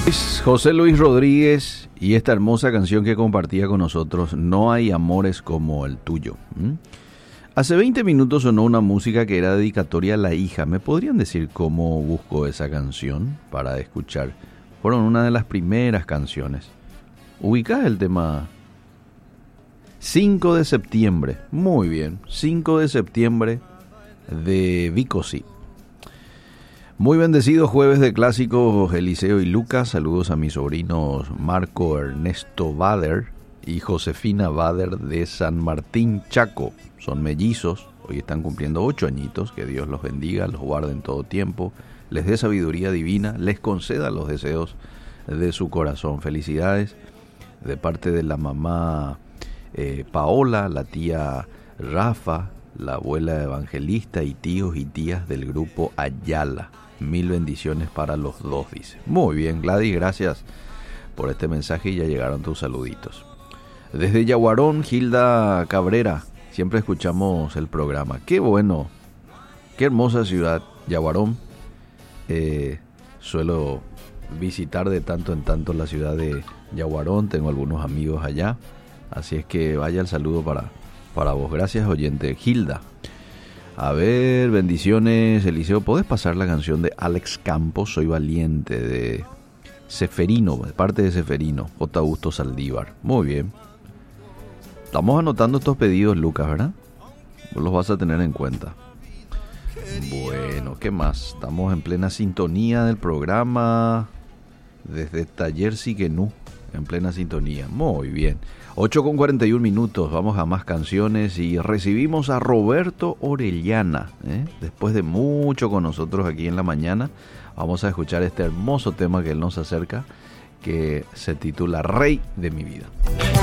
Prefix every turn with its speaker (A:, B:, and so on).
A: José Luis Rodríguez y esta hermosa canción que compartía con nosotros, No hay amores como el tuyo. Hace 20 minutos sonó una música que era dedicatoria a la hija. ¿Me podrían decir cómo buscó esa canción para escuchar? Fueron una de las primeras canciones. ¿Ubicás el tema? 5 de septiembre. Muy bien. 5 de septiembre de Vico Sí. Muy bendecido jueves de clásicos, Eliseo y Lucas. Saludos a mis sobrinos Marco Ernesto Bader y Josefina Bader de San Martín, Chaco. Son mellizos, hoy están cumpliendo 8 añitos. Que Dios los bendiga, los guarde en todo tiempo, les dé sabiduría divina, les conceda los deseos de su corazón. Felicidades de parte de la mamá Paola, la tía Rafa, la abuela Evangelista y tíos y tías del grupo Ayala. 1000 bendiciones para los dos, dice. Muy bien, Gladys, gracias por este mensaje y ya llegaron tus saluditos. Desde Yaguarón, Gilda Cabrera, siempre escuchamos el programa. Qué bueno, qué hermosa ciudad, Yaguarón. Suelo visitar de tanto en tanto la ciudad de Yaguarón, tengo algunos amigos allá, así es que vaya el saludo para vos. Gracias, oyente Gilda. A ver, bendiciones, Eliseo. ¿Podés pasar la canción de Alex Campos, Soy Valiente, de Seferino, de parte de Seferino, J. Augusto Saldívar? Muy bien. Estamos anotando estos pedidos, Lucas, ¿verdad? Vos los vas a tener en cuenta. Bueno, ¿qué más? Estamos en plena sintonía del programa. Desde Taller Siquenú, en plena sintonía. Muy bien. 8:41, vamos a más canciones y recibimos a Roberto Orellana, después de mucho con nosotros aquí en la mañana. Vamos a escuchar este hermoso tema que él nos acerca, que se titula Rey de mi vida.